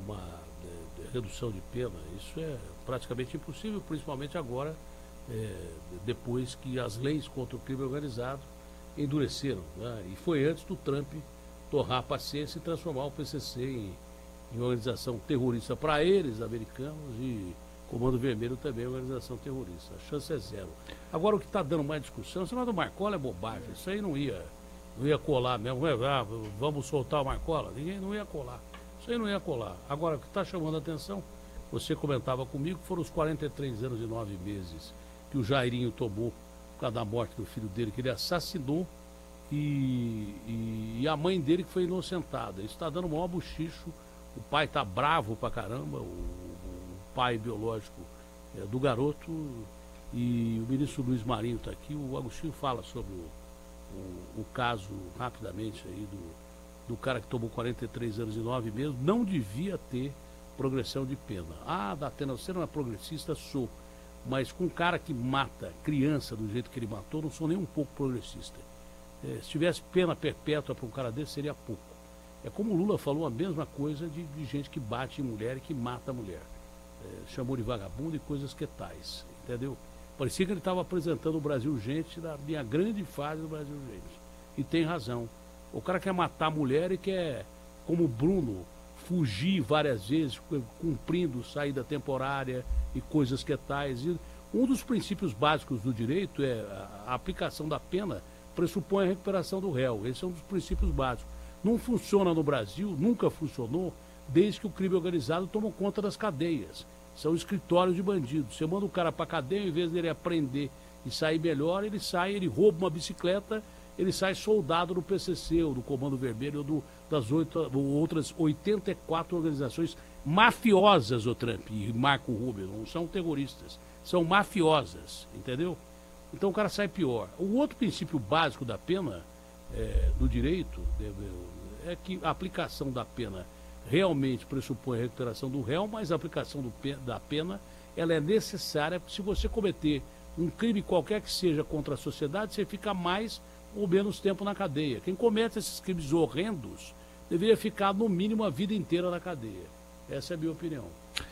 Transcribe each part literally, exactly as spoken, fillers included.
uma é, redução de pena, isso é praticamente impossível, principalmente agora, é, depois que as leis contra o crime organizado endureceram, né? E foi antes do Trump torrar a paciência e transformar o P C C em, em organização terrorista para eles, americanos, e Comando Vermelho também é organização terrorista. A chance é zero. Agora, o que está dando mais discussão, esse negócio do Marcola é bobagem. Isso aí não ia, não ia colar mesmo. Ah, vamos soltar o Marcola? Ninguém não ia colar. Isso aí não ia colar. Agora, o que está chamando a atenção, você comentava comigo, foram os quarenta e três anos e nove meses que o Jairinho tomou por causa da morte do filho dele, que ele assassinou, e, e, e a mãe dele que foi inocentada. Isso está dando o maior buchicho. O pai está bravo pra caramba, o, o pai biológico é, do garoto, e o ministro Luiz Marinho está aqui. O Agostinho fala sobre o, o, o caso rapidamente aí do, do cara que tomou quarenta e três anos e nove meses. Não devia ter progressão de pena. Ah, Datena, você não é progressista? Sou. Mas com um cara que mata criança do jeito que ele matou, não sou nem um pouco progressista. É, se tivesse pena perpétua para um cara desse, seria pouco. É como o Lula falou a mesma coisa de, de gente que bate em mulher e que mata a mulher. É, chamou de vagabundo e coisas que tais, entendeu? Parecia que ele estava apresentando o Brasil Gente na minha grande fase do Brasil Gente. E tem razão. O cara quer matar a mulher e quer, como o Bruno, fugir várias vezes, cumprindo saída temporária e coisas que tais. E um dos princípios básicos do direito é a, a aplicação da pena pressupõe a recuperação do réu. Esse é um dos princípios básicos. Não funciona no Brasil, nunca funcionou, desde que o crime organizado tomou conta das cadeias. São escritórios de bandidos. Você manda o cara para a cadeia, em vez dele aprender e sair melhor, ele sai, ele rouba uma bicicleta, ele sai soldado do P C C, ou do Comando Vermelho, ou do, das oito, ou outras oitenta e quatro organizações mafiosas, o Trump e Marco Rubio. Não são terroristas, são mafiosas, entendeu? Então o cara sai pior. O outro princípio básico da pena, é, do direito, é, é que a aplicação da pena realmente pressupõe a recuperação do réu, mas a aplicação do, da pena ela é necessária se você cometer um crime qualquer que seja contra a sociedade, você fica mais ou menos tempo na cadeia. Quem comete esses crimes horrendos deveria ficar no mínimo a vida inteira na cadeia. Essa é a minha opinião.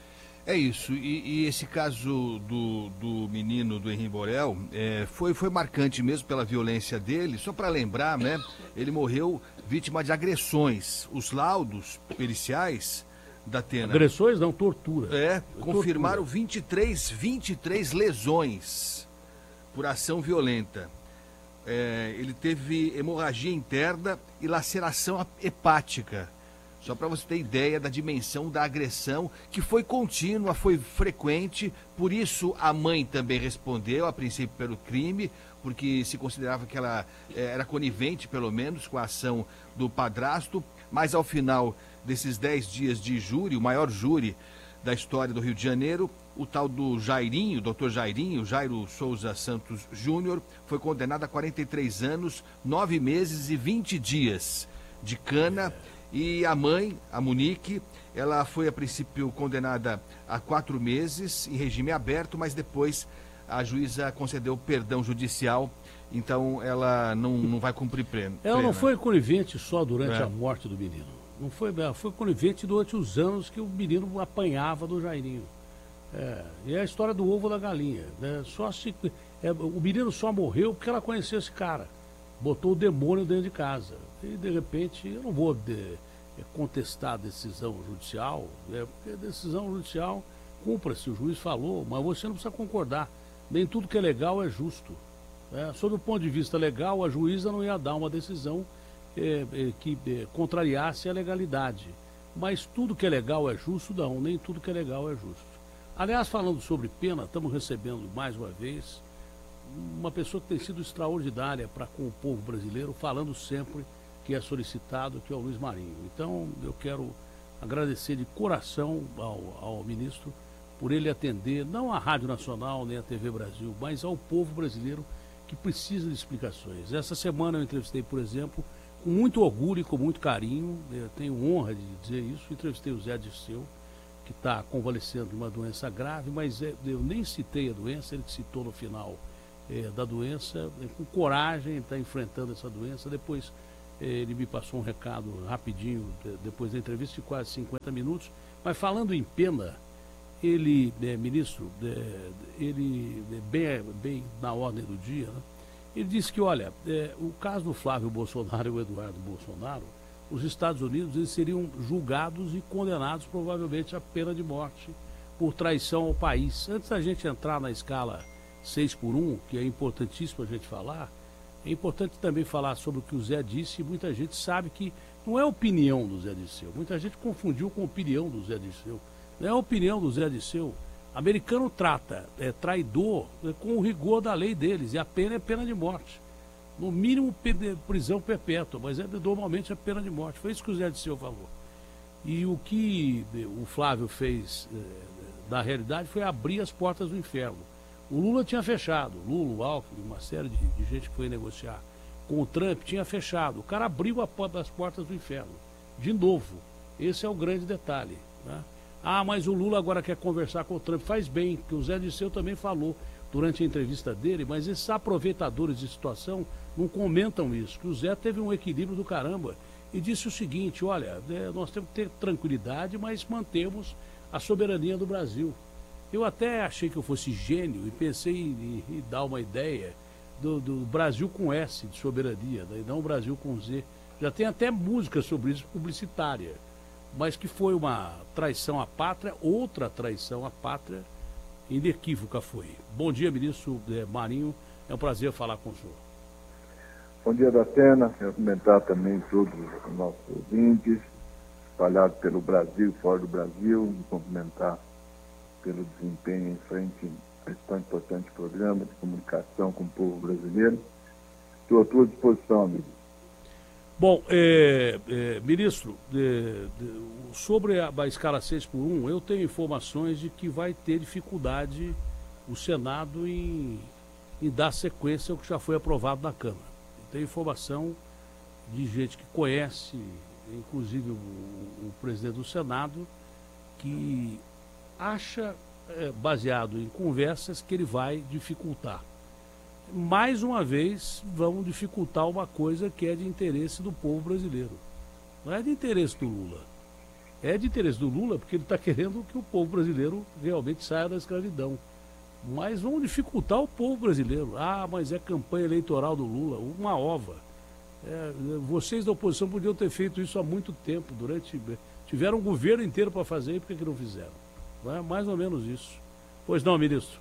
É isso, e, e esse caso do, do menino do Henri Borel é, foi, foi marcante mesmo pela violência dele. Só para lembrar, né, ele morreu vítima de agressões. Os laudos periciais da Atena... Agressões não, tortura. É, tortura. confirmaram vinte e três, vinte e três lesões por ação violenta. É, ele teve hemorragia interna e laceração hepática. Só para você ter ideia da dimensão da agressão, que foi contínua, foi frequente, por isso a mãe também respondeu, a princípio, pelo crime, porque se considerava que ela eh, era conivente, pelo menos, com a ação do padrasto, mas ao final desses dez dias de júri, o maior júri da história do Rio de Janeiro, o tal do Jairinho, doutor Jairinho, Jairo Souza Santos Júnior, foi condenado a quarenta e três anos, nove meses e vinte dias de cana. E a mãe, a Monique, ela foi a princípio condenada a quatro meses em regime aberto, mas depois a juíza concedeu perdão judicial, então ela não, não vai cumprir pena. Ela não foi conivente só durante é. a morte do menino. Não foi, ela foi conivente durante os anos que o menino apanhava do Jairinho. É, e é a história do ovo da galinha. Né? Só se, é, o menino só morreu porque ela conheceu esse cara. Botou o demônio dentro de casa. E de repente, eu não vou de, é, contestar a decisão judicial, é, porque a decisão judicial cumpra-se, o juiz falou, mas você não precisa concordar. Nem tudo que é legal é justo. É, sob o ponto de vista legal, a juíza não ia dar uma decisão é, é, que é, contrariasse a legalidade. Mas tudo que é legal é justo, não, nem tudo que é legal é justo. Aliás, falando sobre pena, estamos recebendo mais uma vez uma pessoa que tem sido extraordinária para com o povo brasileiro, falando sempre que é solicitado, que é o Luiz Marinho. Então, eu quero agradecer de coração ao, ao ministro por ele atender, não à Rádio Nacional, nem à T V Brasil, mas ao povo brasileiro que precisa de explicações. Essa semana eu entrevistei, por exemplo, com muito orgulho e com muito carinho, eu tenho honra de dizer isso, entrevistei o Zé Dirceu, que está convalescendo de uma doença grave, mas é, eu nem citei a doença, ele citou no final é, da doença, é, com coragem, está enfrentando essa doença. Depois Ele me passou um recado rapidinho, de, depois da entrevista, de quase cinquenta minutos. Mas falando em pena, ele, é, ministro, é, ele, é, bem, bem na ordem do dia, né? Ele disse que, olha, é, o caso do Flávio Bolsonaro e o Eduardo Bolsonaro, os Estados Unidos eles seriam julgados e condenados provavelmente à pena de morte por traição ao país. Antes da gente entrar na escala seis por um, que é importantíssimo a gente falar, é importante também falar sobre o que o Zé disse, e muita gente sabe que não é a opinião do Zé Disseu. Muita gente confundiu com a opinião do Zé Disseu. Não é a opinião do Zé Disseu. Americano trata é, traidor é, com o rigor da lei deles, e a pena é pena de morte. No mínimo prisão perpétua, mas é, normalmente é pena de morte. Foi isso que o Zé Disseu falou. E o que o Flávio fez é, na realidade foi abrir as portas do inferno. O Lula tinha fechado, Lula, o Alckmin, uma série de, de gente que foi negociar com o Trump tinha fechado. O cara abriu a porta, as portas do inferno. De novo, esse é o grande detalhe, né? Ah, mas o Lula agora quer conversar com o Trump. Faz bem, que o Zé Disseu também falou durante a entrevista dele, mas esses aproveitadores de situação não comentam isso, que o Zé teve um equilíbrio do caramba e disse o seguinte, olha, é, nós temos que ter tranquilidade, mas mantemos a soberania do Brasil. Eu até achei que eu fosse gênio e pensei em, em dar uma ideia do, do Brasil com S, de soberania, né, e não Brasil com Z. Já tem até música sobre isso, publicitária. Mas que foi uma traição à pátria, outra traição à pátria, inequívoca foi. Bom dia, ministro eh, Marinho, é um prazer falar com o senhor. Bom dia, Datena, quero comentar também todos os nossos ouvintes, espalhados pelo Brasil, fora do Brasil, e cumprimentar pelo desempenho em frente a esse tão importante programa de comunicação com o povo brasileiro. Estou à tua disposição, amigo. Bom, é, é, ministro, é, sobre a, a escala seis por um, eu tenho informações de que vai ter dificuldade o Senado em, em dar sequência ao que já foi aprovado na Câmara. Eu tenho informação de gente que conhece, inclusive o, o presidente do Senado, que acha, é, baseado em conversas, que ele vai dificultar. Mais uma vez, vão dificultar uma coisa que é de interesse do povo brasileiro. Não é de interesse do Lula. É de interesse do Lula porque ele está querendo que o povo brasileiro realmente saia da escravidão. Mas vão dificultar o povo brasileiro. Ah, mas é campanha eleitoral do Lula, uma ova. É, vocês da oposição podiam ter feito isso há muito tempo. Durante tiveram um governo inteiro para fazer, e por que, que não fizeram? Não é mais ou menos isso. Pois não, ministro?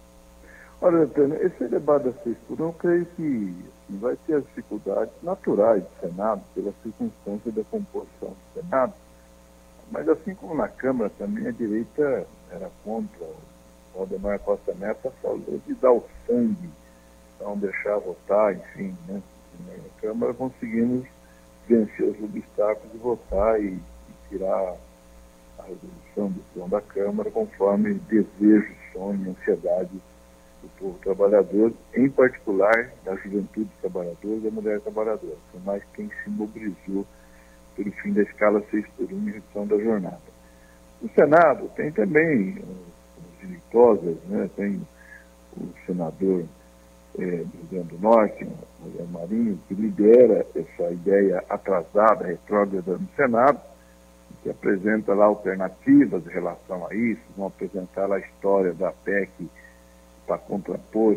Olha, Antônio, esse debate da seis por um, eu creio que assim, vai ter as dificuldades naturais do Senado, pela circunstância da composição do Senado, mas assim como na Câmara também a direita era contra, o Valdemar Costa Neto falou de dar o sangue, não deixar votar, enfim, né? Na Câmara conseguimos vencer os obstáculos e votar e, e tirar a resolução do plano da Câmara conforme desejo, sonho, ansiedade do povo trabalhador, em particular da juventude trabalhadora e da mulher trabalhadora. Foi mais quem se mobilizou pelo fim da escala seis por um e redução da jornada. No Senado tem também os iritosas, né? Tem o senador é, do Rio Grande do Norte, o Zé Marinho, que lidera essa ideia atrasada, retrógrada no Senado, que apresenta lá alternativas em relação a isso, vão apresentar lá a história da P E C para contrapor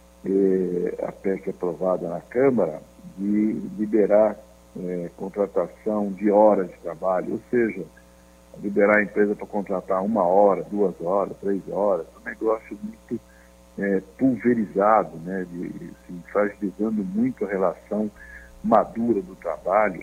eh, a P E C aprovada na Câmara, de liberar eh, contratação de horas de trabalho, ou seja, liberar a empresa para contratar uma hora, duas horas, três horas, um negócio muito eh, pulverizado, né, de, assim, fragilizando muito a relação madura do trabalho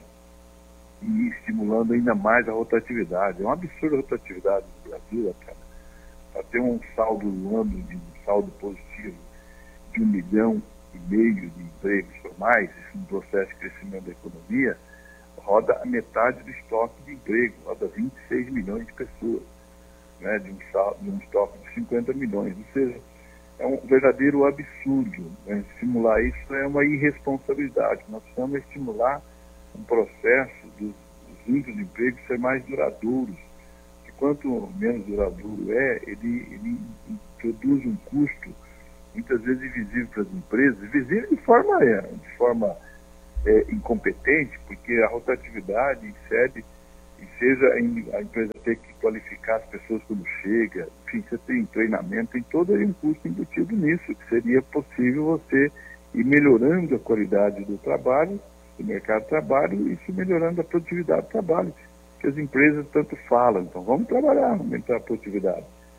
e estimulando ainda mais a rotatividade. É um absurdo a rotatividade no Brasil, cara. Para ter um saldo no ano de um saldo positivo de um milhão e meio de empregos formais, um processo de crescimento da economia, roda a metade do estoque de emprego, roda vinte e seis milhões de pessoas, né, de, um saldo, de um estoque de cinquenta milhões. Ou seja, é um verdadeiro absurdo, né? Estimular isso é uma irresponsabilidade. Nós precisamos estimular um processo dos, dos vínculos de emprego ser mais duradouros. E quanto menos duradouro é, ele, ele produz um custo muitas vezes invisível para as empresas, visível de forma, de forma é, incompetente, porque a rotatividade incide, e seja a empresa ter que qualificar as pessoas quando chega, enfim, você tem treinamento, tem todo aí um custo embutido nisso, que seria possível você ir melhorando a qualidade do trabalho, do mercado de trabalho, e isso melhorando a produtividade do trabalho, que as empresas tanto falam. Então vamos trabalhar, aumentar a produtividade.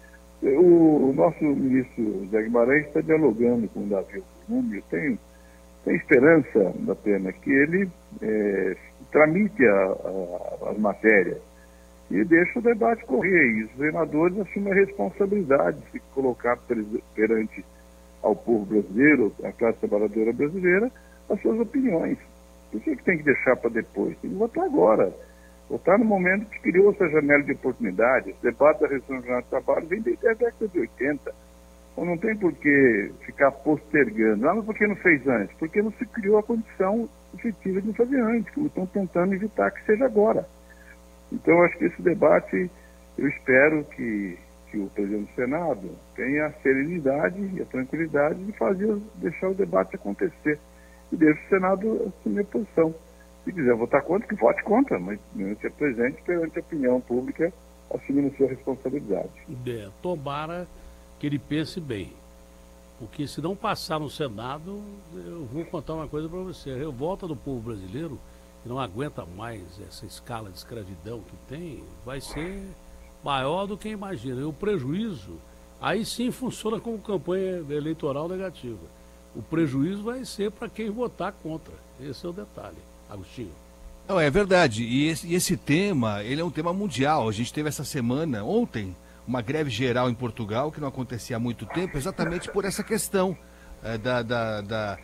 O, o nosso ministro Zé Guimarães está dialogando com o Davi Alcolumbre. Eu tenho, tenho esperança, da pena, que ele é, tramite a, a, as matérias e deixe o debate correr. E os senadores assumem a responsabilidade de se colocar perante ao povo brasileiro, à classe trabalhadora brasileira, as suas opiniões. Por que, que tem que deixar para depois? Tem que votar agora. Votar no momento que criou essa janela de oportunidade. Esse debate da redução do jornal de trabalho vem desde a década de oitenta. Então não tem por que ficar postergando. Ah, mas por que não fez antes? Porque não se criou a condição efetiva de não fazer antes, que estão tentando evitar que seja agora. Então acho que esse debate, eu espero que, que o presidente do Senado tenha a serenidade e a tranquilidade de fazer, deixar o debate acontecer. E deixe o Senado assumir a posição. Se quiser votar contra, que vote contra, mas ser presente perante a opinião pública, assumindo sua responsabilidade. É, tomara que ele pense bem, porque se não passar no Senado, eu vou contar uma coisa para você. A revolta do povo brasileiro, que não aguenta mais essa escala de escravidão que tem, vai ser maior do que imagina. E o prejuízo, aí sim funciona como campanha eleitoral negativa. O prejuízo vai ser para quem votar contra. Esse é o detalhe. Agostinho. Não, é verdade. E esse, e esse tema, ele é um tema mundial. A gente teve essa semana, ontem, uma greve geral em Portugal, que não acontecia há muito tempo, exatamente por essa questão é, da, da, da,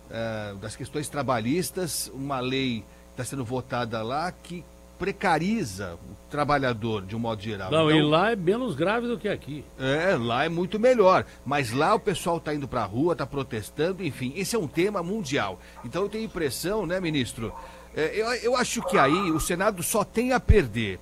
é, das questões trabalhistas. Uma lei está sendo votada lá que precariza o trabalhador de um modo geral. Não, então, e lá é menos grave do que aqui. É, lá é muito melhor. Mas lá o pessoal está indo para a rua, está protestando, enfim, esse é um tema mundial. Então eu tenho impressão, né, ministro? É, eu, eu acho que aí o Senado só tem a perder.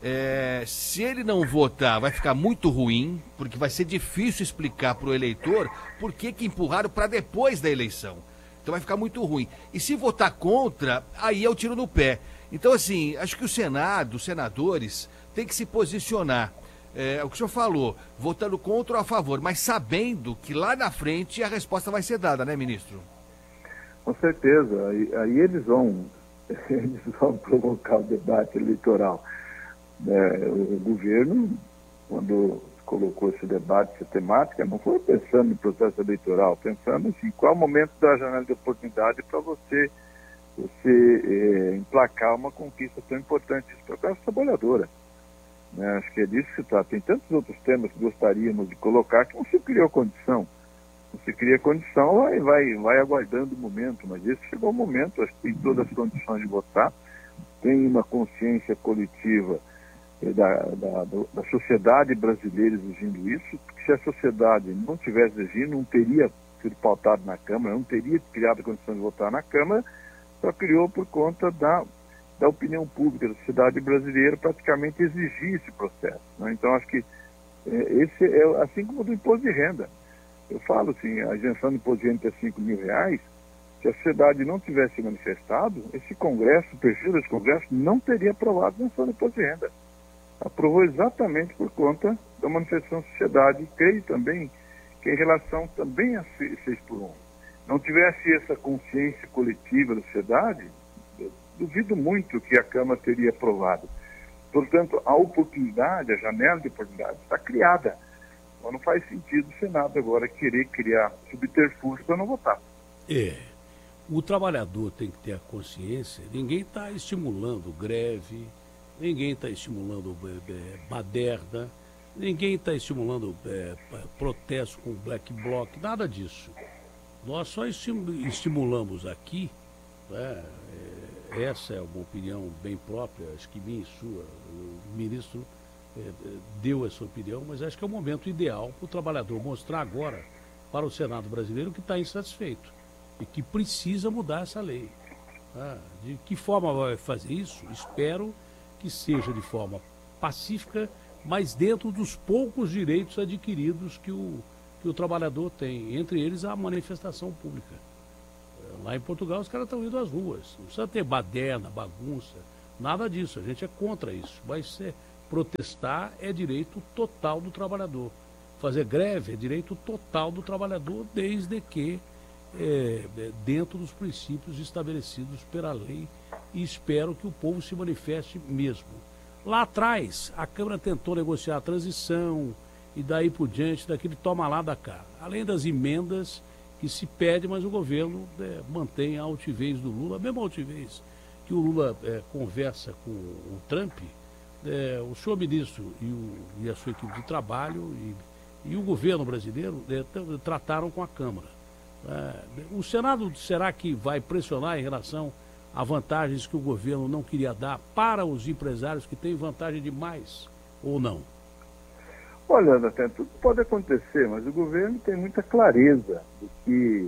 É, se ele não votar, vai ficar muito ruim, porque vai ser difícil explicar para o eleitor por que que empurraram para depois da eleição. Então vai ficar muito ruim. E se votar contra, aí é o tiro no pé. Então, assim, acho que o Senado, os senadores, tem que se posicionar. É, o que o senhor falou, votando contra ou a favor, mas sabendo que lá na frente a resposta vai ser dada, né, ministro? Com certeza. Aí, aí eles vão, eles vão provocar o debate eleitoral. É, o governo, quando colocou esse debate, essa temática, não foi pensando em processo eleitoral, pensando assim, qual é o momento da janela de oportunidade para você você é, emplacar uma conquista tão importante para a classe trabalhadora. Né? Acho que é disso que se trata. Tem tantos outros temas que gostaríamos de colocar que não se criou condição. Não se cria condição, vai, vai, vai aguardando o momento, mas esse chegou o momento, acho que tem todas as condições de votar, tem uma consciência coletiva é, da, da, da sociedade brasileira exigindo isso, porque se a sociedade não tivesse exigindo, não teria sido pautado na Câmara, não teria criado a condição de votar na Câmara, só criou por conta da, da opinião pública da sociedade brasileira praticamente exigir esse processo. Né? Então, acho que é, esse é assim como o do imposto de renda. Eu falo assim, a isenção do imposto de renda é cinco mil reais, se a sociedade não tivesse manifestado, esse Congresso, o perfil desse Congresso, não teria aprovado a isenção do imposto de renda. Aprovou exatamente por conta da manifestação da sociedade. Creio também que em relação também a seis por um, não tivesse essa consciência coletiva da sociedade, duvido muito que a Câmara teria aprovado. Portanto, a oportunidade, a janela de oportunidade está criada. Mas não faz sentido o Senado agora querer criar subterfúgio para não votar. É. O trabalhador tem que ter a consciência, ninguém está estimulando greve, ninguém está estimulando é, baderna, ninguém está estimulando é, protesto com black bloc, nada disso. Nós só estimulamos aqui, né, é, essa é uma opinião bem própria, acho que minha e sua, o ministro é, deu essa opinião, mas acho que é o momento ideal para o trabalhador mostrar agora para o Senado brasileiro que está insatisfeito e que precisa mudar essa lei. Ah, de que forma vai fazer isso? Espero que seja de forma pacífica, mas dentro dos poucos direitos adquiridos que o que o trabalhador tem, entre eles a manifestação pública. Lá em Portugal os caras estão indo às ruas. Não precisa ter baderna, bagunça, nada disso. A gente é contra isso. Mas é, protestar é direito total do trabalhador. Fazer greve é direito total do trabalhador, desde que é, dentro dos princípios estabelecidos pela lei. E espero que o povo se manifeste mesmo. Lá atrás, a Câmara tentou negociar a transição e daí por diante, daquele toma lá da cá. Além das emendas que se pede, mas o governo é, mantém a altivez do Lula, a mesma altivez que o Lula é, conversa com o Trump, é, o senhor ministro e, o, e a sua equipe de trabalho e, e o governo brasileiro é, trataram com a Câmara. É, o Senado, será que vai pressionar em relação a vantagens que o governo não queria dar para os empresários que têm vantagem demais ou não? Olha, até tudo pode acontecer, mas o governo tem muita clareza do que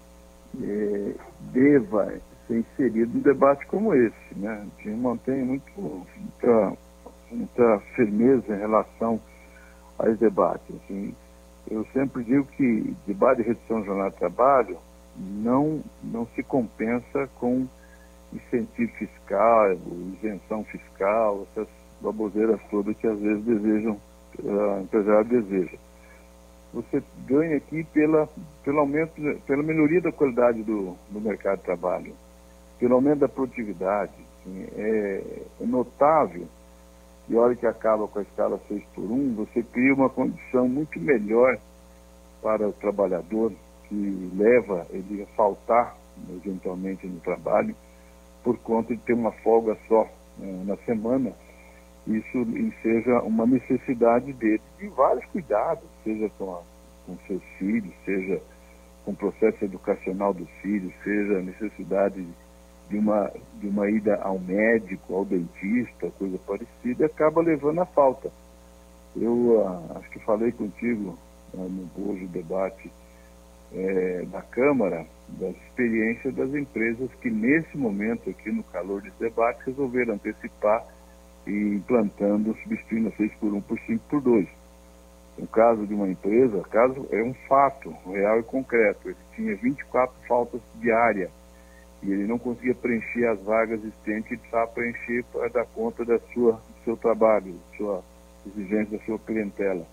eh, deva ser inserido num debate como esse, né? A gente mantém muito, muita, muita firmeza em relação a esse debate. Assim, eu sempre digo que debate de redução de jornada de trabalho não, não se compensa com incentivo fiscal, isenção fiscal, essas baboseiras todas que às vezes desejam, o empresário deseja. Você ganha aqui pela, pelo aumento, pela melhoria da qualidade do, do mercado de trabalho, pelo aumento da produtividade. Assim, é, é notável, e a hora que acaba com a escala seis por um, você cria uma condição muito melhor para o trabalhador, que leva ele a faltar eventualmente no trabalho, por conta de ter uma folga só né, na semana. Isso seja uma necessidade dele, de vários cuidados, seja com, a, com seus filhos, seja com o processo educacional dos filhos, seja a necessidade de uma, de uma ida ao médico, ao dentista, coisa parecida, acaba levando a falta. Eu ah, acho que falei contigo ah, no hoje debate é, da Câmara, das experiências das empresas que nesse momento aqui no calor desse debate resolveram antecipar e implantando, substituindo a seis por um por cinco por dois. No caso de uma empresa, caso é um fato real e concreto, ele tinha vinte e quatro faltas diárias e ele não conseguia preencher as vagas existentes e precisava preencher para dar conta da sua, do seu trabalho, da sua exigência, da sua clientela.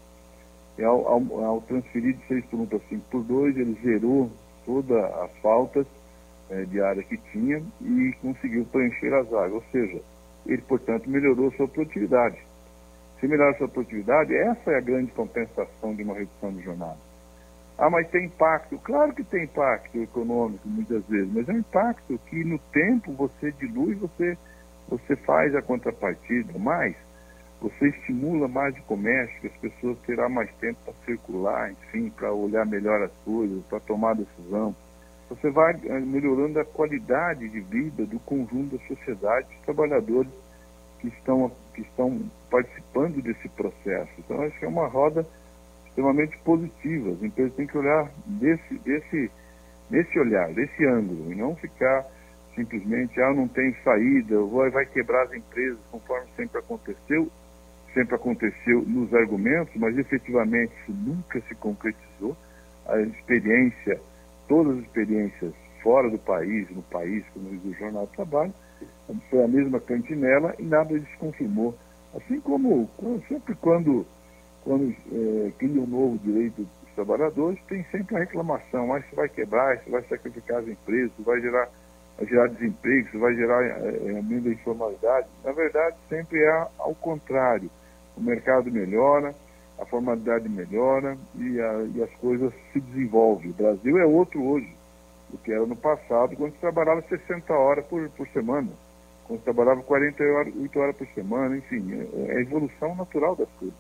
E ao, ao, ao transferir de seis por um para cinco por dois, ele zerou todas as faltas é, diárias que tinha e conseguiu preencher as vagas, ou seja, ele, portanto, melhorou a sua produtividade. Se melhorar a sua produtividade, essa é a grande compensação de uma redução de jornada. Ah, mas tem impacto? Claro que tem impacto econômico, muitas vezes, mas é um impacto que no tempo você dilui, você, você faz a contrapartida, mas você estimula mais o comércio, que as pessoas terão mais tempo para circular, enfim, para olhar melhor as coisas, para tomar decisão. Você vai melhorando a qualidade de vida do conjunto da sociedade, dos trabalhadores que estão, que estão participando desse processo. Então, acho que é uma roda extremamente positiva. As empresas têm que olhar desse, desse, desse olhar, desse ângulo, e não ficar simplesmente, ah, não tem saída, vai quebrar as empresas, conforme sempre aconteceu, sempre aconteceu nos argumentos, mas efetivamente isso nunca se concretizou. A experiência, todas as experiências fora do país, no país, como diz o Jornal do Trabalho, foi a mesma cantinela e nada disso confirmou. Assim como sempre quando, quando é, cria um novo direito dos trabalhadores, tem sempre a reclamação, ah, isso vai quebrar, isso vai sacrificar as empresas, isso vai gerar, vai gerar desemprego, isso vai gerar é, aumento da informalidade. Na verdade, sempre é ao contrário. O mercado melhora, a formalidade melhora e, a, e as coisas se desenvolvem. O Brasil é outro hoje do que era no passado, quando se trabalhava sessenta horas por, por semana, quando se trabalhava quarenta e oito horas por semana, enfim, é, é a evolução natural das coisas.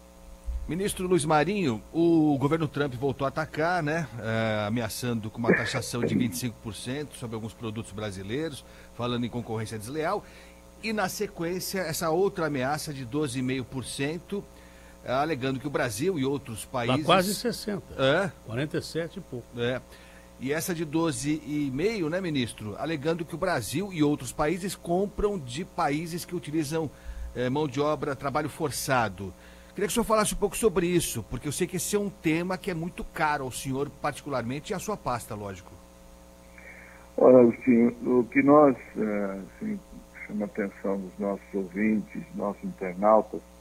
Ministro Luiz Marinho, o governo Trump voltou a atacar, né, é, ameaçando com uma taxação de vinte e cinco por cento sobre alguns produtos brasileiros, falando em concorrência desleal, e na sequência essa outra ameaça de doze vírgula cinco por cento, alegando que o Brasil e outros países... Dá quase sessenta, é, quarenta e sete e pouco. É. E essa de doze vírgula cinco, né, ministro? Alegando que o Brasil e outros países compram de países que utilizam eh, mão de obra, trabalho forçado. Queria que o senhor falasse um pouco sobre isso, porque eu sei que esse é um tema que é muito caro ao senhor, particularmente, e à sua pasta, lógico. Olha, Agostinho, o que nós, é, assim, chama a atenção dos nossos ouvintes, nossos internautas,